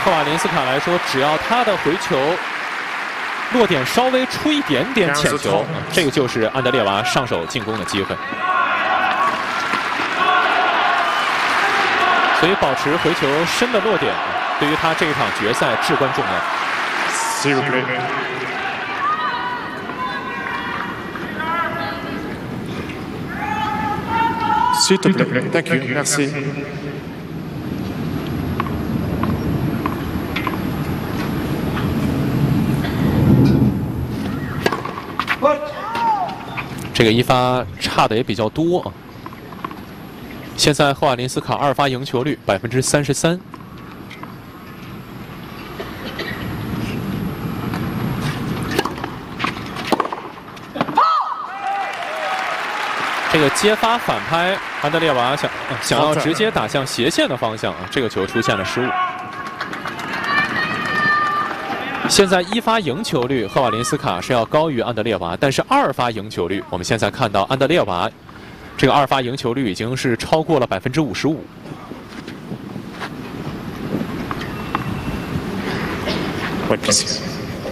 赫瓦林斯卡来说，只要他的回球落点稍微出一点点浅球，这个就是安德烈娃上手进攻的机会。所以保持回球深的落点，对于他这一场决赛至关重要。 Zero play. S'il te plaît. Thank you. Merci. 这个一发差的也比较多啊。现在赫瓦林斯卡2发赢球率33%。这个接发反拍，安德烈娃想要直接打向斜线的方向啊，这个球出现了失误。现在1发赢球率，赫瓦林斯卡是要高于安德烈娃，但是2发赢球率，我们现在看到安德烈娃这个2发赢球率已经是超过了55%。 What is it?